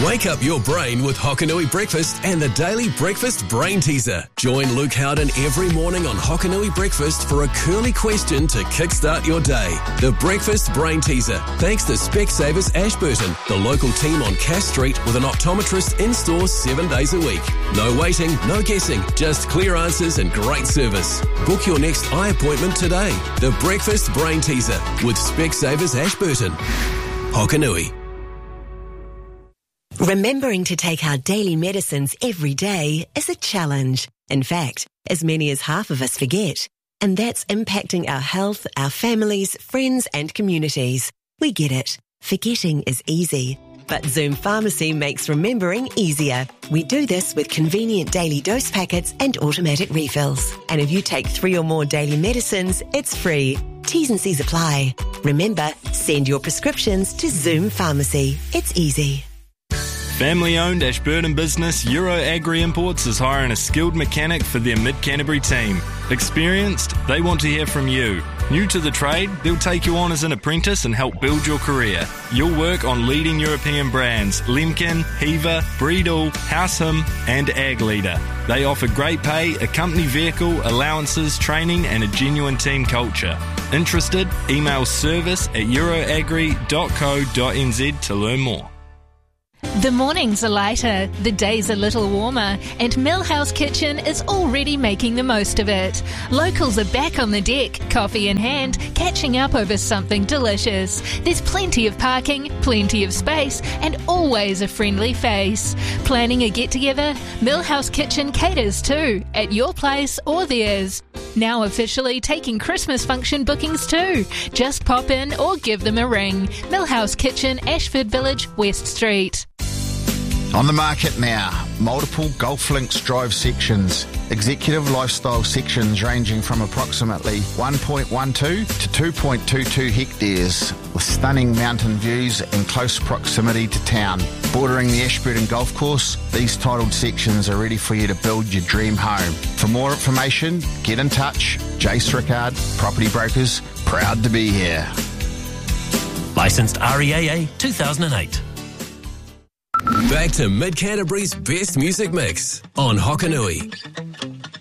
Wake up your brain with Hokanui Breakfast and the Daily Breakfast Brain Teaser. Join Luke Howden every morning on Hokanui Breakfast for a curly question to kickstart your day. The Breakfast Brain Teaser, thanks to Specsavers Ashburton, the local team on Cass Street with an optometrist in-store 7 days a week. No waiting, no guessing, just clear answers and great service. Book your next eye appointment today. The Breakfast Brain Teaser with Specsavers Ashburton. Hokanui. Remembering to take our daily medicines every day is a challenge. In fact, as many as half of us forget. And that's impacting our health, our families, friends and communities. We get it. Forgetting is easy. But Zoom Pharmacy makes remembering easier. We do this with convenient daily dose packets and automatic refills. And if you take 3 or more daily medicines, it's free. T's and C's apply. Remember, send your prescriptions to Zoom Pharmacy. It's easy. Family-owned Ashburton business Euro Agri Imports is hiring a skilled mechanic for their Mid-Canterbury team. Experienced? They want to hear from you. New to the trade? They'll take you on as an apprentice and help build your career. You'll work on leading European brands Lemken, Heaver, Breedall, Househam and Ag Leader. They offer great pay, a company vehicle, allowances, training and a genuine team culture. Interested? Email service@euroagri.co.nz to learn more. The mornings are lighter, the days a little warmer, and Millhouse Kitchen is already making the most of it. Locals are back on the deck, coffee in hand, catching up over something delicious. There's plenty of parking, plenty of space, and always a friendly face. Planning a get-together? Millhouse Kitchen caters too, at your place or theirs. Now officially taking Christmas function bookings too. Just pop in or give them a ring. Millhouse Kitchen, Ashford Village, West Street. On the market now, multiple Golf Links drive sections, executive lifestyle sections ranging from approximately 1.12 to 2.22 hectares, with stunning mountain views and close proximity to town. Bordering the Ashburton Golf Course, these titled sections are ready for you to build your dream home. For more information, get in touch. Jace Rickard, Property Brokers, proud to be here. Licensed REAA 2008. Back to Mid-Canterbury's best music mix on Hokanui.